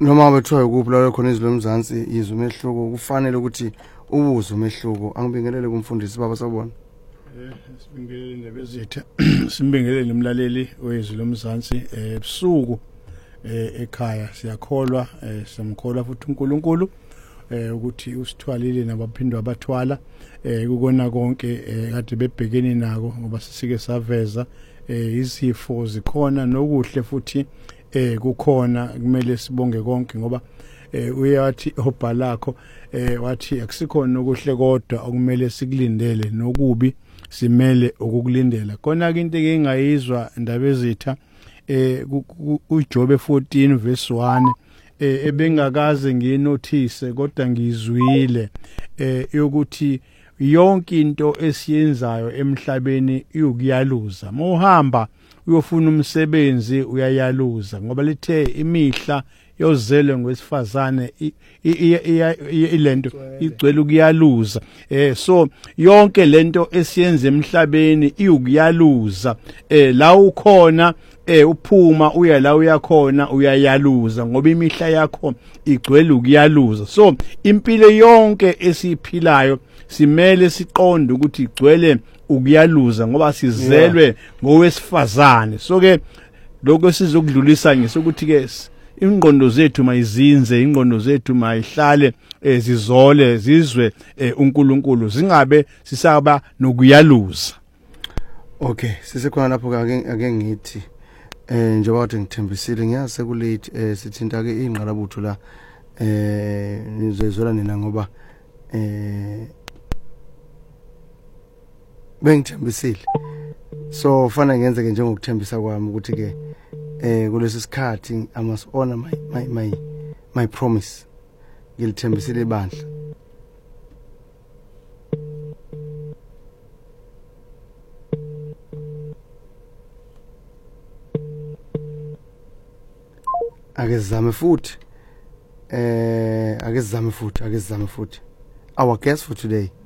noma bethoya kuphi la khona izwe lomzansi izwe umehluko kufanele ukuthi ubuze umehluko angibingelele kumfundisi baba sabona sibingelele nebezitha simbingelele umlaleli wezwe lomzansi ebusuku ekhaya siyakholwa siyamkholwa futhi uNkulunkulu ukuthi usithwalile nabaphindwa abathwala ukona konke kade bebhekene nako ngoba sisike saveza izifo zikhona nokuhle futhi kukhona kumele sibonge konke ngoba uyathi obhalakho wathi akusikhona okuhle kodwa okumele sikulindele nokubi simele ukukulindela kona ke into engingayizwa indaba ezitha uJobe 14 verse 1 ebengakaze nginotice kodwa ngizwile yokuthi yonke into esiyenzayo emhlabeni iyokuyaluza mohamba uyofuna umsebenzi uyayaluza ngoba lithe imihla yozele ngwesifazane ilento igcwele ukuyaluza so yonke lento esiyenza emhlabeni iyokuyaluza la ukhona uphuma uya la uyakhona uyayaluza ngoba imihla yakho igcwele ukuyaluza so impilo yonke esiphilayo simele siqonde ukuthi igcwele ukuyaluza ngoba sizelwe ngowesifazane so ke lokho sizokudlulisa ngisokuthi ke ingqondo zethu mayizinze ingqondo zethu mayihlale zizole zizwe uNkulunkulu zingabe sisaba nokuyaluza. Okay sisekhona lapho ake ngithi njengoba wathi ngithembisile ngiyazi sekulate sithinta ke ingqalabutho la nizezwela nina ngoba bengithembisile so fanele ngenze ke njengokuthembisa kwami ukuthi ke kulesi sikhathi I must honor my promise ngilithembisile ibandla akezame futhi our guest for today